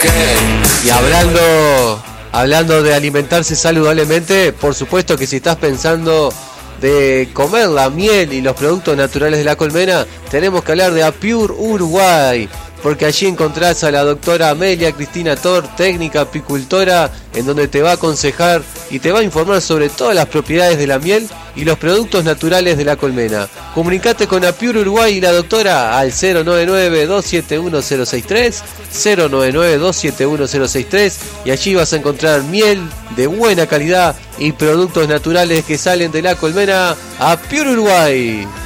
Y hablando de alimentarse saludablemente, por supuesto que si estás pensando de comer la miel y los productos naturales de la colmena, tenemos que hablar de Apure Uruguay, porque allí encontrás a la doctora Amelia Cristina Tor, técnica apicultora, en donde te va a aconsejar y te va a informar sobre todas las propiedades de la miel y los productos naturales de la colmena. Comunicate con Apure Uruguay y la doctora al 099-271-063, 099-271-063, y allí vas a encontrar miel de buena calidad y productos naturales que salen de la colmena Apure Uruguay.